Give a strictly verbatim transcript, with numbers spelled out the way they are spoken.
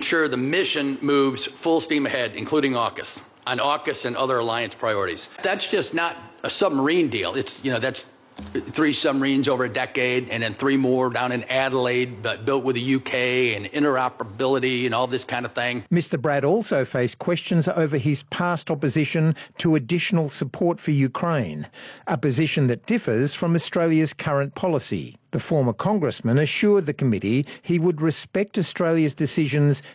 Sure, the mission moves full steam ahead, including AUKUS, on AUKUS and other alliance priorities. That's just not a submarine deal. It's, you know, that's three submarines over a decade, and then three more down in Adelaide, but built with the U K, and interoperability and all this kind of thing. Mister Brad also faced questions over his past opposition to additional support for Ukraine, a position that differs from Australia's current policy. The former congressman assured the committee he would respect Australia's decisions